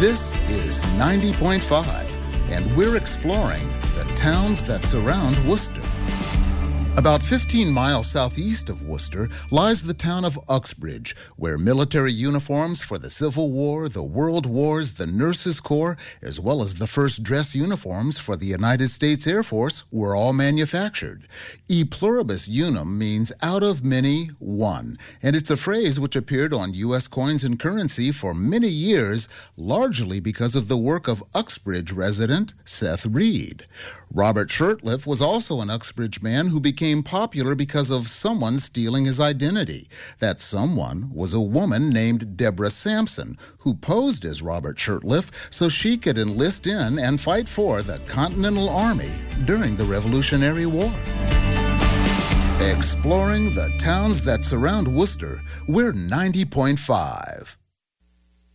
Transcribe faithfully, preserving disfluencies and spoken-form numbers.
This is ninety point five, and we're exploring the towns that surround Worcester. About fifteen miles southeast of Worcester lies the town of Uxbridge, where military uniforms for the Civil War, the World Wars, the Nurses Corps, as well as the first dress uniforms for the United States Air Force were all manufactured. E pluribus unum means out of many, one, and it's a phrase which appeared on U S coins and currency for many years, largely because of the work of Uxbridge resident Seth Reed. Robert Shurtleff was also an Uxbridge man who became popular because of someone stealing his identity. That someone was a woman named Deborah Sampson, who posed as Robert Shurtleff so she could enlist in and fight for the Continental Army during the Revolutionary War. Exploring the towns that surround Worcester, we're ninety point five.